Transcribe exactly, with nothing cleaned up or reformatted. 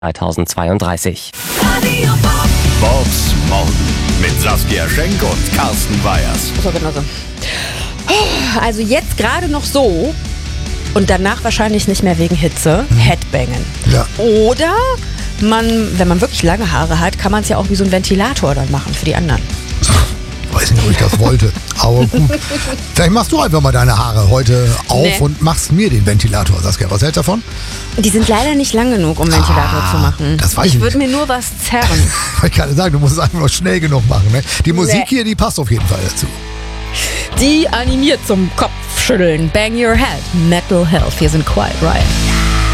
zweitausendzweiunddreißig. Bobs Morgen mit Saskia Schenk und Carsten Weyers. So, genau so. Also jetzt gerade noch so und danach wahrscheinlich nicht mehr wegen Hitze, hm. Headbangen. Ja. Oder man, wenn man wirklich lange Haare hat, kann man es ja auch wie so ein Ventilator dann machen für die anderen. Ich weiß nicht, ob ich das wollte, aber gut. Vielleicht machst du einfach mal deine Haare heute auf nee. und machst mir den Ventilator, Saskia. Was hältst du davon? Die sind leider nicht lang genug, um Ventilator ah, zu machen. Das weiß ich ich würde mir nur was zerren. Ich kann sagen, du musst es einfach nur schnell genug machen. Ne? Die Musik nee. hier, die passt auf jeden Fall dazu. Die animiert zum Kopfschütteln. Bang Your Head. Metal Health. Wir sind Quiet Riot.